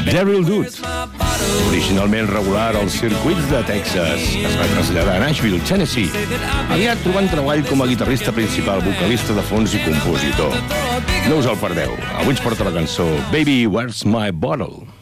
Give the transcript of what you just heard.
Daryl Dude, originalment regular als circuits de Texas, es va traslladar a Nashville, Tennessee, aviat trobant treball com a guitarrista principal, vocalista de fons i compositor. No us el perdeu, avui ens porta la cançó Baby, Where's My Bottle?